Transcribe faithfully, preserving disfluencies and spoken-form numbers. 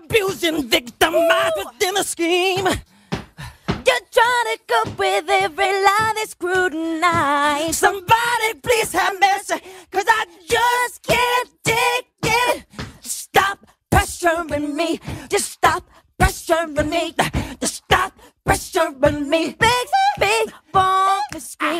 abusing, victimized within a scheme. You're trying to cope with every lie they scrutinize. Somebody please have mercy, cause I just can't take it. Stop pressuring me, just stop pressuring me, just stop pressuring me. Big, big bomb.